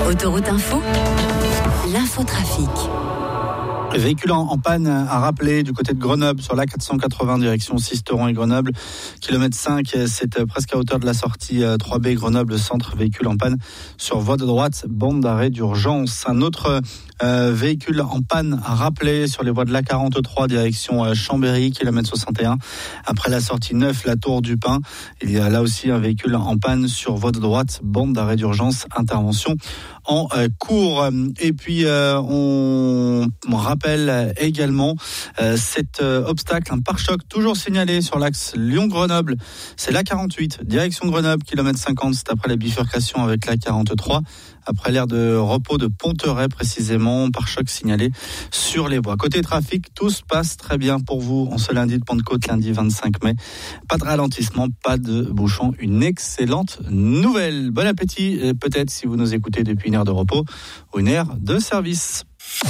Autoroute Info, l'infotrafic. Véhicule en panne à rappeler du côté de Grenoble sur l'A480 direction Sisteron et Grenoble. Kilomètre 5, c'est presque à hauteur de la sortie 3B Grenoble Centre. Véhicule en panne sur voie de droite, bande d'arrêt d'urgence. Un autre véhicule en panne à rappeler sur les voies de l'A43 direction Chambéry, kilomètre 61. Après la sortie 9, la Tour du Pin. Il y a là aussi un véhicule en panne sur voie de droite, bande d'arrêt d'urgence, intervention en cours. Et puis on rappelle également cet obstacle, un pare-choc toujours signalé sur l'axe Lyon-Grenoble. C'est l'A48, direction Grenoble, kilomètre 50, c'est après la bifurcation avec l'A43. Après l'aire de repos de Ponteray précisément, pare-choc signalé sur les voies. Côté trafic, tout se passe très bien pour vous en ce lundi de Pentecôte, lundi 25 mai. Pas de ralentissement, pas de bouchons, une excellente nouvelle. Bon appétit, peut-être si vous nous écoutez depuis une aire de repos ou une aire de service.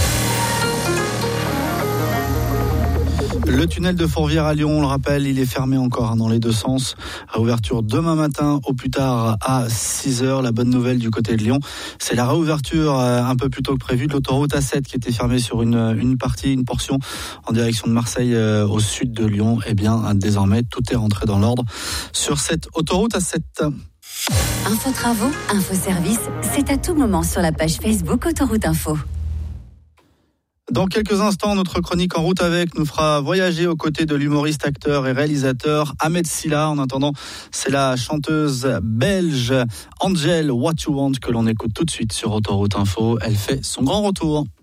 Le tunnel de Fourvière à Lyon, on le rappelle, il est fermé encore dans les deux sens. Réouverture demain matin au plus tard à 6h. La bonne nouvelle du côté de Lyon, c'est la réouverture un peu plus tôt que prévu de l'autoroute A7 qui était fermée sur une portion en direction de Marseille au sud de Lyon. Eh bien, désormais, tout est rentré dans l'ordre sur cette autoroute A7. Info travaux, info service, c'est à tout moment sur la page Facebook Autoroute Info. Dans quelques instants, notre chronique En route avec nous fera voyager aux côtés de l'humoriste, acteur et réalisateur Ahmed Silla. En attendant, c'est la chanteuse belge Angel What You Want que l'on écoute tout de suite sur Autoroute Info. Elle fait son grand retour.